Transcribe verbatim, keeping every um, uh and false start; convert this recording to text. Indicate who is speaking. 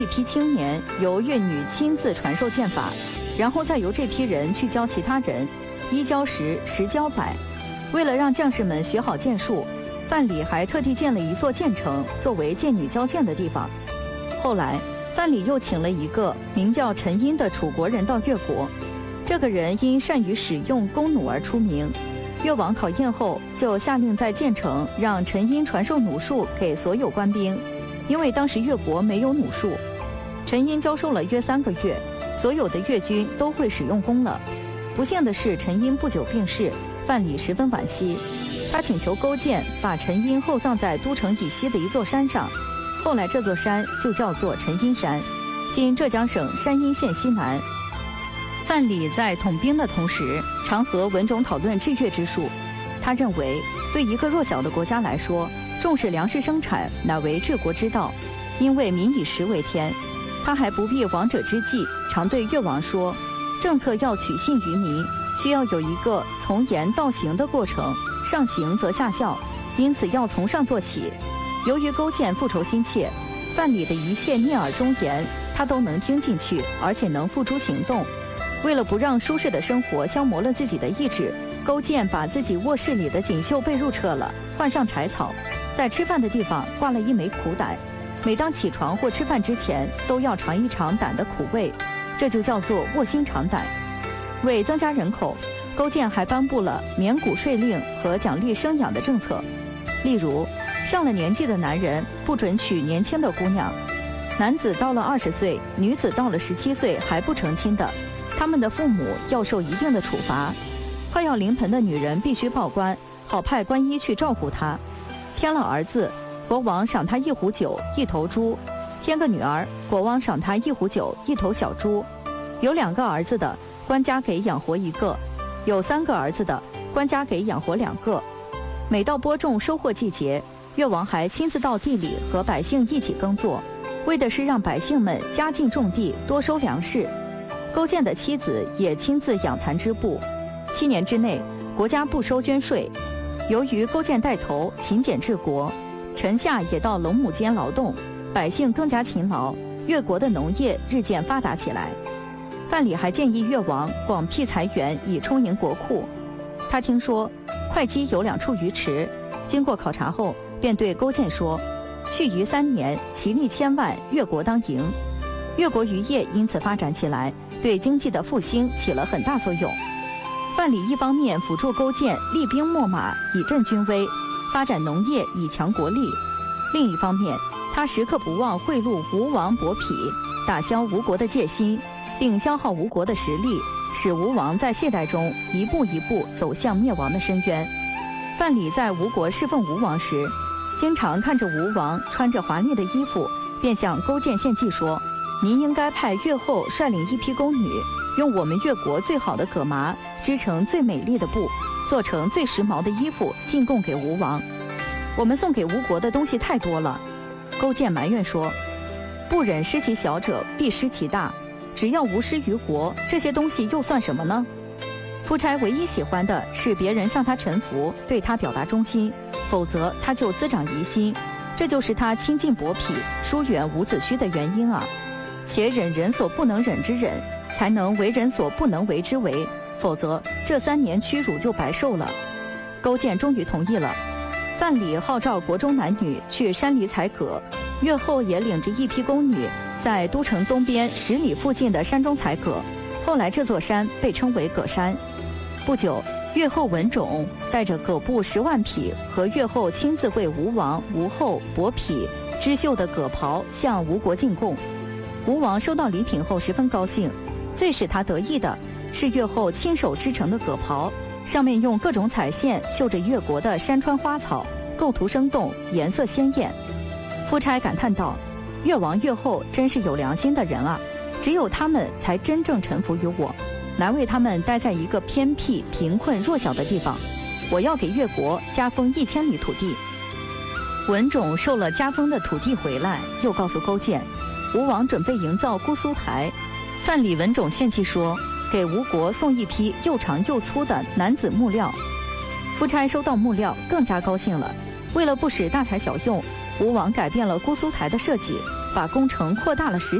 Speaker 1: 一批青年由乐女亲自传授剑法，然后再由这批人去教其他人，一教十，十教百。为了让将士们学好剑术，范蠡还特地建了一座剑城，作为剑女教剑的地方。后来，范蠡又请了一个名叫陈因的楚国人到越国，这个人因善于使用弓弩而出名。越王考验后，就下令在建城让陈因传授弩术给所有官兵，因为当时越国没有弩术。陈因教授了约三个月，所有的越军都会使用弓了。不幸的是，陈因不久病逝，范蠡十分惋惜。他请求勾践把陈因厚葬在都城以西的一座山上，后来这座山就叫做陈因山，今浙江省山阴县西南。范蠡在统兵的同时，常和文种讨论治越之术。他认为，对一个弱小的国家来说，重视粮食生产乃为治国之道，因为民以食为天。他还不避王者之计，常对越王说，政策要取信于民，需要有一个从言到行的过程，上行则下效，因此要从上做起。由于勾践复仇心切，范蠡的一切逆耳忠言，他都能听进去，而且能付诸行动。为了不让舒适的生活消磨了自己的意志，勾践把自己卧室里的锦绣被褥撤了，换上柴草，在吃饭的地方挂了一枚苦胆，每当起床或吃饭之前都要尝一尝胆的苦味，这就叫做卧薪尝胆。为增加人口，勾践还颁布了免谷税令和奖励生养的政策。例如，上了年纪的男人不准娶年轻的姑娘，男子到了二十岁，女子到了十七岁还不成亲的，他们的父母要受一定的处罚。快要临盆的女人必须报官，好派官医去照顾她。添了儿子，国王赏他一壶酒一头猪；添个女儿，国王赏他一壶酒一头小猪。有两个儿子的，官家给养活一个；有三个儿子的，官家给养活两个。每到播种收获季节，越王还亲自到地里和百姓一起耕作，为的是让百姓们加紧种地，多收粮食。勾践的妻子也亲自养蚕织布，七年之内，国家不收捐税。由于勾践带头勤俭治国，臣下也到龙母间劳动，百姓更加勤劳，越国的农业日渐发达起来。范蠡还建议越王广辟财源以充盈国库。他听说会稽有两处鱼池，经过考察后，便对勾践说：“续渔三年，其利千万，越国当赢。”越国渔业因此发展起来，对经济的复兴起了很大作用。范蠡一方面辅助勾践厉兵秣马以振军威，发展农业以强国力；另一方面，他时刻不忘贿赂吴王伯嚭，打消吴国的戒心，并消耗吴国的实力，使吴王在懈怠中一步一步走向灭亡的深渊。范蠡在吴国侍奉吴王时，经常看着吴王穿着华丽的衣服，便向勾践献计说：“您应该派越后率领一批宫女，用我们越国最好的葛麻织成最美丽的布，做成最时髦的衣服，进贡给吴王。我们送给吴国的东西太多了。”勾践埋怨说：“不忍失其小者，必失其大。只要无失于国，这些东西又算什么呢？”夫差唯一喜欢的是别人向他臣服，对他表达忠心，否则他就滋长疑心。这就是他亲近伯嚭，疏远伍子胥的原因啊。且忍人所不能忍之忍，才能为人所不能为之为，否则这三年屈辱就白受了。勾践终于同意了。范蠡号召国中男女去山里采葛，越后也领着一批宫女在都城东边十里附近的山中采葛，后来这座山被称为葛山。不久，越后文种带着葛布十万匹和越后亲自为吴王、吴后、伯嚭织绣的葛袍向吴国进贡。吴王收到礼品后十分高兴，最使他得意的是越后亲手织成的葛袍，上面用各种彩线绣着越国的山川花草，构图生动，颜色鲜艳。夫差感叹道：“越王越后真是有良心的人啊，只有他们才真正臣服于我，难为他们待在一个偏僻、贫困、弱小的地方。我要给越国加封一千里土地。”文种受了加封的土地回来，又告诉勾践，吴王准备营造姑苏台。范蠡文种献计说，给吴国送一批又长又粗的男子木料。夫差收到木料更加高兴了，为了不使大材小用，吴王改变了姑苏台的设计， 把工程扩大了十